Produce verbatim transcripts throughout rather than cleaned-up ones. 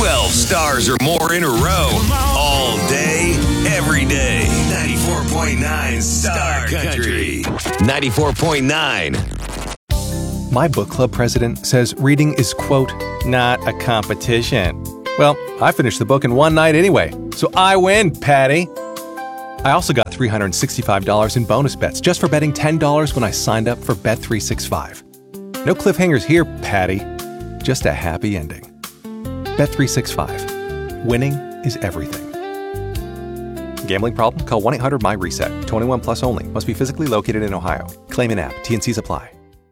twelve stars or more in a row. All day, every day. ninety-four point nine Star Country. ninety-four point nine. My book club president says reading is, quote, not a competition. Well, I finished the book in one night anyway, so I win, Patty. I also got three hundred sixty-five dollars in bonus bets just for betting ten dollars when I signed up for Bet three sixty-five. No cliffhangers here, Patty. Just a happy ending. Bet three sixty-five. Winning is everything. Gambling problem? Call one eight hundred M Y RESET. twenty-one plus only. Must be physically located in Ohio. Claim in app. T and C's apply.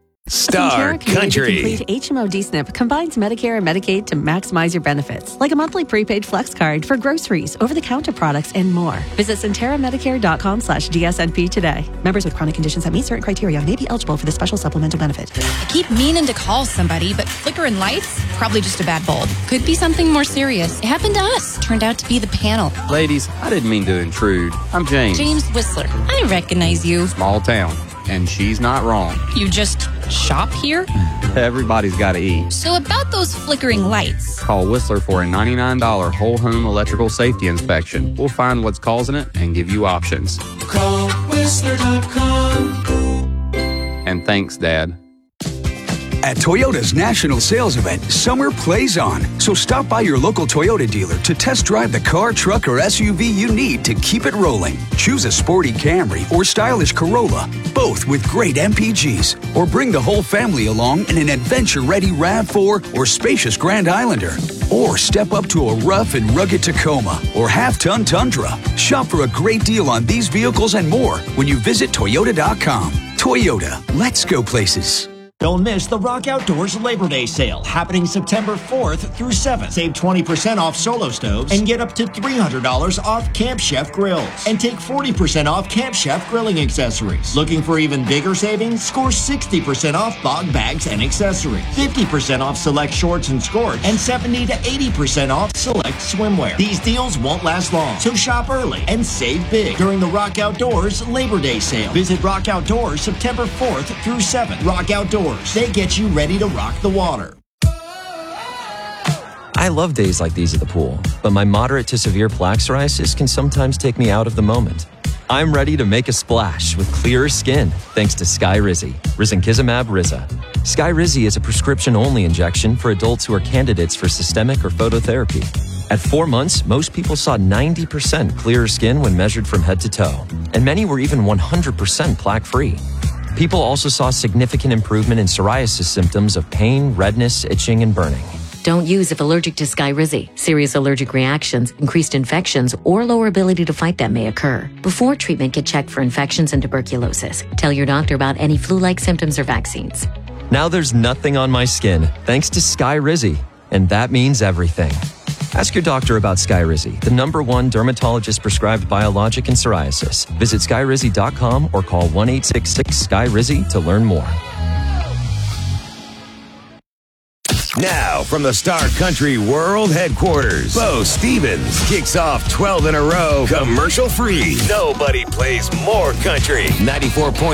Star Country. Complete H M O D S N P combines Medicare and Medicaid to maximize your benefits, like a monthly prepaid flex card for groceries, over-the-counter products, and more. Visit CenteraMedicare.com slash DSNP today. Members with chronic conditions that meet certain criteria may be eligible for this special supplemental benefit. I keep meaning to call somebody, but flickering lights? Probably just a bad bulb. Could be something more serious. It happened to us. Turned out to be the panel. Ladies, I didn't mean to intrude. I'm James. James Whistler. I recognize you. Small town. And she's not wrong. You just shop here? Everybody's got to eat. So about those flickering lights. Call Whistler for a ninety-nine dollars whole home electrical safety inspection. We'll find what's causing it and give you options. Call Whistler dot com. And thanks, Dad. At Toyota's national sales event, summer plays on. So stop by your local Toyota dealer to test drive the car, truck, or S U V you need to keep it rolling. Choose a sporty Camry or stylish Corolla, both with great M P Gs. Or bring the whole family along in an adventure-ready RAV four or spacious Grand Islander. Or step up to a rough and rugged Tacoma or half-ton Tundra. Shop for a great deal on these vehicles and more when you visit Toyota dot com. Toyota, let's go places. Don't miss the Rock Outdoors Labor Day sale happening September fourth through seventh. Save twenty percent off Solo Stoves and get up to three hundred dollars off Camp Chef grills. And take forty percent off Camp Chef grilling accessories. Looking for even bigger savings? Score sixty percent off Bog bags and accessories. fifty percent off select shorts and skirts. And seventy to eighty percent off select swimwear. These deals won't last long, so shop early and save big during the Rock Outdoors Labor Day sale. Visit Rock Outdoors September fourth through seventh. Rock Outdoors. They get you ready to rock the water. I love days like these at the pool, but my moderate to severe plaque psoriasis can sometimes take me out of the moment. I'm ready to make a splash with clearer skin thanks to Skyrizi, Risankizumab Riza. Skyrizi is a prescription-only injection for adults who are candidates for systemic or phototherapy. At four months, most people saw ninety percent clearer skin when measured from head to toe, and many were even one hundred percent plaque-free. People also saw significant improvement in psoriasis symptoms of pain, redness, itching, and burning. Don't use if allergic to Skyrizi. Serious allergic reactions, increased infections, or lower ability to fight them may occur. Before treatment, get checked for infections and tuberculosis. Tell your doctor about any flu-like symptoms or vaccines. Now there's nothing on my skin thanks to Skyrizi, and that means everything. Ask your doctor about Skyrizi, the number one dermatologist-prescribed biologic in psoriasis. Visit Skyrizi dot com or call one eight six six Sky Rizi to learn more. Now, from the Star Country World Headquarters, Bo Stevens kicks off twelve in a row, commercial-free. Nobody plays more country. ninety-four point